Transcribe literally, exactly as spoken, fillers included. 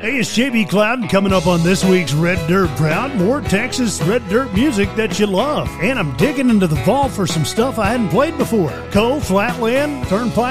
Hey, it's J B Clouden coming up on this week's Red Dirt Proud. More Texas Red Dirt music that you love. And I'm digging into the vault for some stuff I hadn't played before. Cole, Flatland, Turnpike.